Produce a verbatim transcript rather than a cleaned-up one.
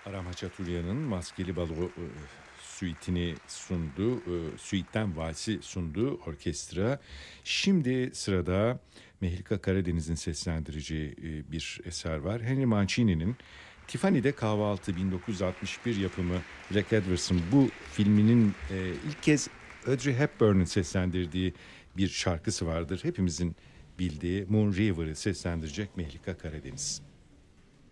Aram Haçaturya'nın Maskeli Balo e, suite'ini sundu. E, suite'den valsi sunduğu orkestra. Şimdi sırada Mehlika Karadeniz'in seslendireceği e, bir eser var. Henry Mancini'nin Tiffany'de Kahvaltı bin dokuz yüz altmış bir yapımı Black Edwards'ın bu filminin e, ilk kez Audrey Hepburn'un seslendirdiği bir şarkısı vardır. Hepimizin bildiği Moon River'ı seslendirecek Mehlika Karadeniz.